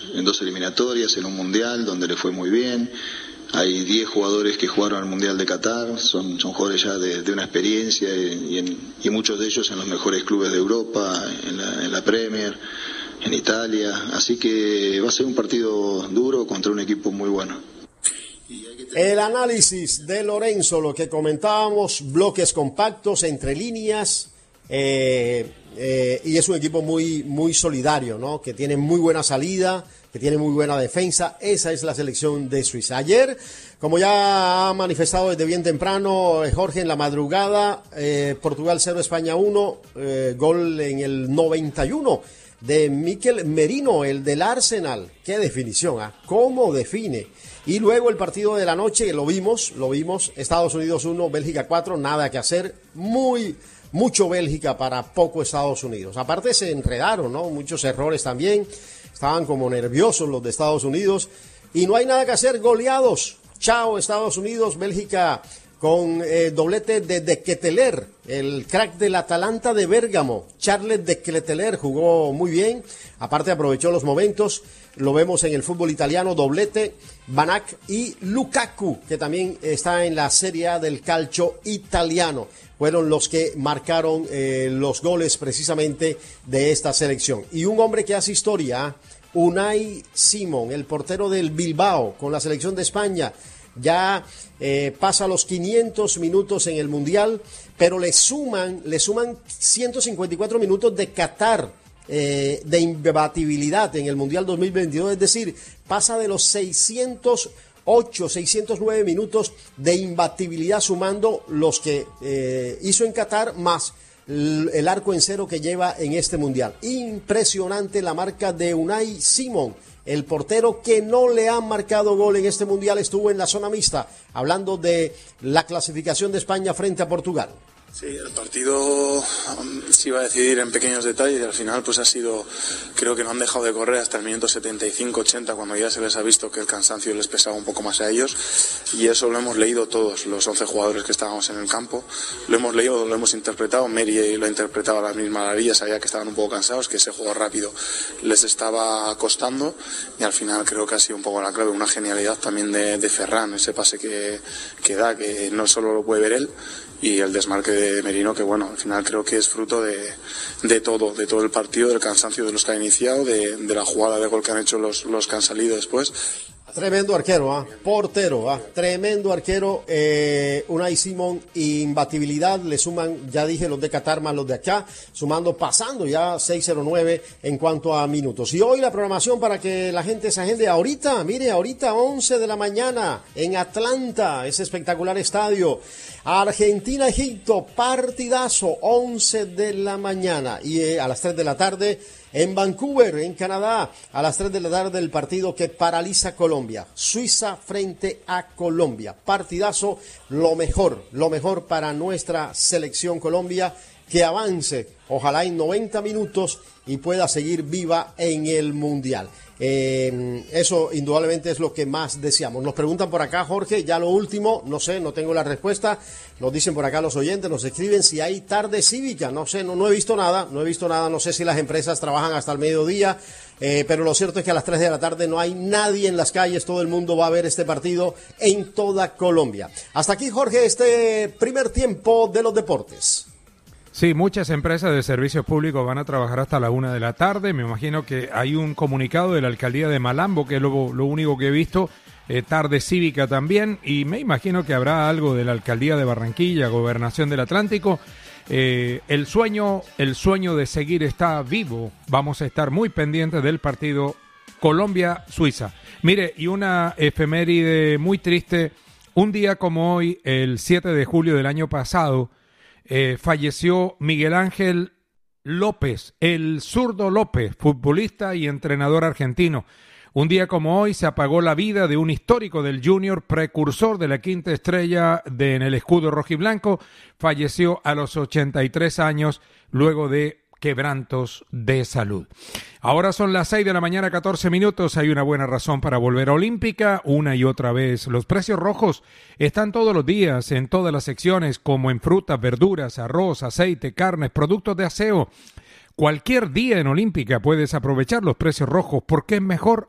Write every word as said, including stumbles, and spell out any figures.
en dos eliminatorias, en un mundial donde le fue muy bien. Hay diez jugadores que jugaron al Mundial de Qatar, son, son jugadores ya de, de una experiencia y, en, y muchos de ellos en los mejores clubes de Europa, en la, en la Premier, en Italia. Así que va a ser un partido duro contra un equipo muy bueno. El análisis de Lorenzo, lo que comentábamos, bloques compactos, entre líneas, eh, eh, y es un equipo muy, muy solidario, ¿no? Que tiene muy buena salida, que tiene muy buena defensa. Esa es la selección de Suiza. Ayer, como ya ha manifestado desde bien temprano Jorge, en la madrugada, eh, Portugal cero, España uno, eh, gol en el noventa y uno de Mikel Merino, el del Arsenal. Qué definición, ¿ah? ¿eh? ¿Cómo define? Y luego el partido de la noche, lo vimos, lo vimos, Estados Unidos uno, Bélgica cuatro, nada que hacer, muy... mucho Bélgica para poco Estados Unidos. Aparte se enredaron, ¿no? Muchos errores también. Estaban como nerviosos los de Estados Unidos. Y no hay nada que hacer, goleados. Chao Estados Unidos, Bélgica con eh, doblete de De Ketelaere, el crack del Atalanta de Bérgamo. Charles De Ketelaere jugó muy bien. Aparte aprovechó los momentos. Lo vemos en el fútbol italiano, doblete. Van Ack y Lukaku, que también está en la Serie A del calcio italiano. Fueron los que marcaron eh, los goles precisamente de esta selección. Y un hombre que hace historia, Unai Simón, el portero del Bilbao con la selección de España, ya eh, pasa los quinientos minutos en el Mundial, pero le suman, le suman ciento cincuenta y cuatro minutos de Qatar, eh, de imbatibilidad en el Mundial dos mil veintidós, es decir, pasa de los seiscientos ocho, seiscientos nueve minutos de imbatibilidad, sumando los que eh, hizo en Qatar más el arco en cero que lleva en este Mundial. Impresionante la marca de Unai Simón, el portero que no le han marcado gol en este Mundial. Estuvo en la zona mixta hablando de la clasificación de España frente a Portugal. Sí, el partido um, se iba a decidir en pequeños detalles y al final pues ha sido, creo que no han dejado de correr hasta el minuto setenta y cinco ochenta, cuando ya se les ha visto que el cansancio les pesaba un poco más a ellos, y eso lo hemos leído todos los once jugadores que estábamos en el campo, lo hemos leído, lo hemos interpretado. Meri lo ha interpretado a la misma maravilla, sabía que estaban un poco cansados, que ese juego rápido les estaba costando, y al final creo que ha sido un poco la clave, una genialidad también de, de Ferran, ese pase que, que da, que no solo lo puede ver él, y el desmarque de Merino, que bueno, al final creo que es fruto de, de todo, de todo el partido, del cansancio de los que han iniciado, de, de la jugada de gol que han hecho los, los que han salido después. Tremendo arquero, ¿ah? Portero, ¿ah? Tremendo arquero, eh, Unai Simón, imbatibilidad, le suman, ya dije, los de Qatar más los de acá, sumando, pasando ya seis cero nueve en cuanto a minutos. Y hoy la programación para que la gente se agende ahorita, mire, ahorita once de la mañana en Atlanta, ese espectacular estadio. Argentina-Egipto, partidazo, once de la mañana, y eh, a las tres de la tarde en Vancouver, en Canadá, a las tres de la tarde el partido que paraliza Colombia, Suiza frente a Colombia, partidazo, lo mejor, lo mejor para nuestra selección Colombia, que avance, ojalá en noventa minutos y pueda seguir viva en el Mundial. Eh, eso indudablemente es lo que más deseamos. Nos preguntan por acá, Jorge, ya lo último, no sé, no tengo la respuesta, nos dicen por acá los oyentes, nos escriben si hay tarde cívica, no sé, no, no he visto nada, no he visto nada, no sé si las empresas trabajan hasta el mediodía, eh, pero lo cierto es que a las tres de la tarde no hay nadie en las calles, todo el mundo va a ver este partido en toda Colombia. Hasta aquí, Jorge, este primer tiempo de los deportes. Sí, muchas empresas de servicios públicos van a trabajar hasta la una de la tarde. Me imagino que hay un comunicado de la alcaldía de Malambo, que es lo, lo único que he visto, eh, tarde cívica también, y me imagino que habrá algo de la alcaldía de Barranquilla, Gobernación del Atlántico. Eh, el sueño, el sueño de seguir está vivo. Vamos a estar muy pendientes del partido Colombia-Suiza. Mire, y una efeméride muy triste, un día como hoy, el siete de julio del año pasado, Eh, falleció Miguel Ángel López, el zurdo López, futbolista y entrenador argentino. Un día como hoy se apagó la vida de un histórico del Junior, precursor de la quinta estrella de, en el escudo rojiblanco. Falleció a los ochenta y tres años luego de quebrantos de salud. Ahora son las seis de la mañana, catorce minutos. Hay una buena razón para volver a Olímpica una y otra vez. Los precios rojos están todos los días en todas las secciones, como en frutas, verduras, arroz, aceite, carnes, productos de aseo. Cualquier día en Olímpica puedes aprovechar los precios rojos porque es mejor